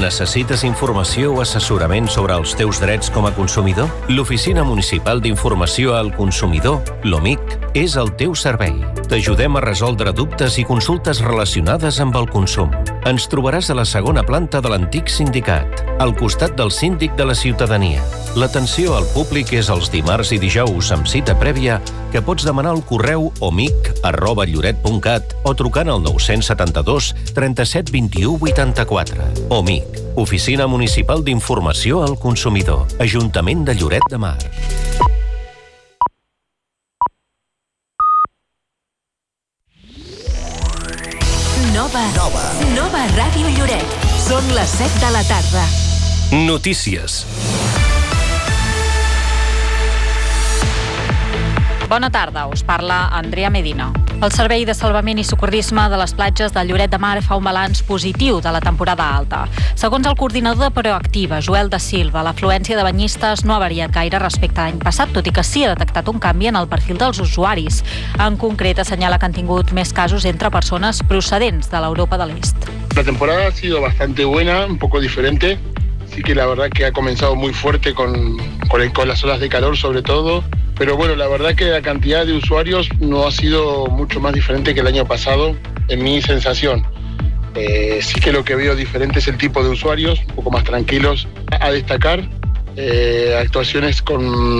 Necessites informació o assessorament sobre els teus drets com a consumidor? L'Oficina Municipal d'Informació al Consumidor, l'OMIC, és el teu servei. T'ajudem a resoldre dubtes i consultes relacionades amb el consum. Ens trobaràs a la segona planta de l'antic sindicat, al costat del síndic de la ciutadania. L'atenció al públic és els dimarts i dijous amb cita prèvia que pots demanar al correu omic@lloret.cat o trucant al 972 37 21 84. OMIC, Oficina Municipal d'Informació al Consumidor, Ajuntament de Lloret de Mar. Nova Ràdio Lloret. Són les 7 de la tarda. Notícies. Bona tarda, us parla Andrea Medina. El Servei de Salvament i Socorrisme de les platges de Lloret de Mar fa un balanç positiu de la temporada alta. Segons el coordinador de Proactiva, Joel da Silva, l'afluència de banyistes no ha variat gaire respecte a l'any passat, tot i que sí ha detectat un canvi en el perfil dels usuaris. En concret, assenyala que han tingut més casos entre persones procedents de l'Europa de l'Est. La temporada ha sido bastante buena, un poco diferente. Sí que la verdad que ha comenzado muy fuerte con las olas de calor sobre todo. Pero bueno, la verdad que la cantidad de usuarios no ha sido mucho más diferente que el año pasado, en mi sensación. Sí que lo que veo diferente es el tipo de usuarios, un poco más tranquilos. A destacar actuaciones con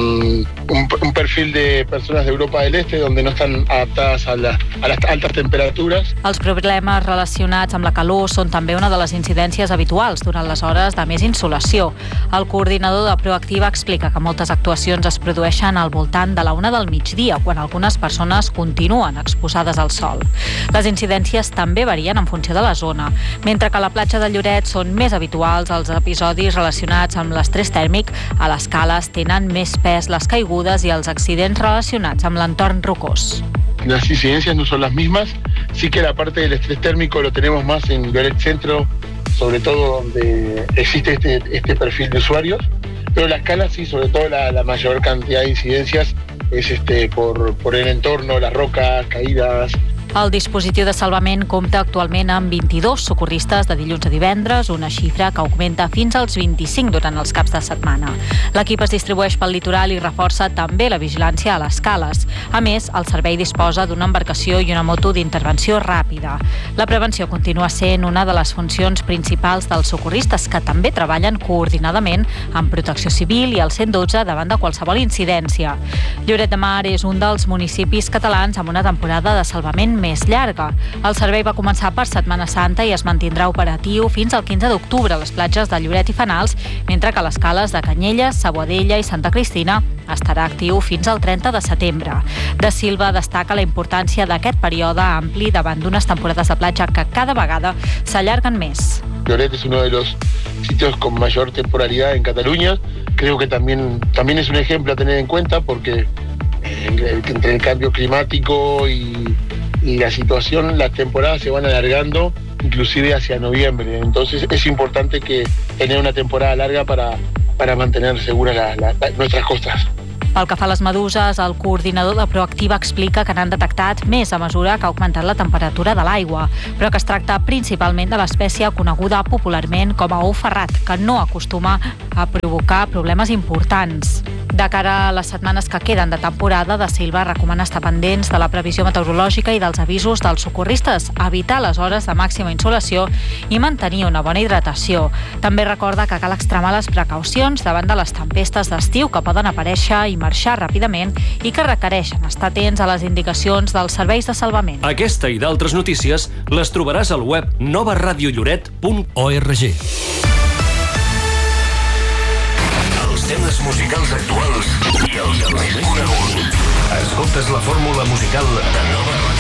un perfil de personas de Europa del Este donde no están adaptadas a las altas temperaturas. Els problemes relacionats amb la calor són també una de les incidències habituals durant les hores de més insolació. El coordinador de Proactiva explica que moltes actuacions es produeixen al voltant de la 1 del migdia, quan algunes persones continuen exposades al sol. Les incidències també varien en funció de la zona. Mentre que a la platja de Lloret són més habituals els episodis relacionats amb l'estrès tèrmic, a les cales tenen més pes les caigudes i els accidents relacionats amb l'entorn rocós. Las incidencias no son las mismas, sí que la parte del estrés térmico lo tenemos más en Lloret Centro, sobre todo donde existe este perfil de usuarios, pero las calas sí, sobre todo la mayor cantidad de incidencias es por el entorno, las rocas, caídas. El dispositiu de salvament compta actualment amb 22 socorristes de dilluns a divendres, una xifra que augmenta fins als 25 durant els caps de setmana. L'equip es distribueix pel litoral i reforça també la vigilància a les cales. A més, el servei disposa d'una embarcació i una moto d'intervenció ràpida. La prevenció continua sent una de les funcions principals dels socorristes, que també treballen coordinadament amb Protecció Civil i el 112 davant de qualsevol incidència. Lloret de Mar és un dels municipis catalans amb una temporada de salvament més llarga. El servei va començar per Setmana Santa i es mantindrà operatiu fins al 15 d'octubre a les platges de Lloret i Fenals, mentre que a les cales de Canyelles, Saboadella i Santa Cristina estarà actiu fins al 30 de setembre. Da Silva destaca la importància d'aquest període ampli davant d'unes temporades de platja que cada vegada s'allarguen més. Lloret es uno de los sitios con mayor temporalidad en Cataluña. Creo que también es un ejemplo a tener en cuenta porque entre el cambio climático y la situación, las temporadas se van alargando inclusive hacia noviembre. Entonces es importante que tener una temporada larga para mantener seguras nuestras costas. Pel que fa a les meduses, el coordinador de Proactiva explica que n'han detectat més a mesura que ha augmentat la temperatura de l'aigua, però que es tracta principalment de l'espècie coneguda popularment com a ou ferrat, que no acostuma a provocar problemes importants. De cara a les setmanes que queden de temporada, Da Silva recomana estar pendents de la previsió meteorològica i dels avisos dels socorristes, evitar les hores de màxima insolació i mantenir una bona hidratació. També recorda que cal extremar les precaucions davant de les tempestes d'estiu que poden aparèixer i marxar ràpidament i que requereixen estar atents a les indicacions dels serveis de salvament. Aquesta i d'altres notícies les trobaràs al web novaradiolloret.org. Els temes musicals actuals i els més coneguts. Escoltes la fórmula musical de Nova Ràdio.